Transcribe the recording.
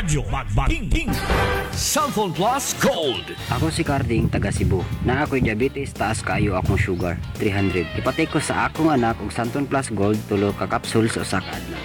Radyo Magbating. Cellphone Plus Gold. Ako si Carding, taga Cebu. Na ako'y diabetes, taas kaayo akong sugar, 300. Ipatay ko sa akong anak og Santon Plus Gold tulo ka capsules sa usa ka adlaw.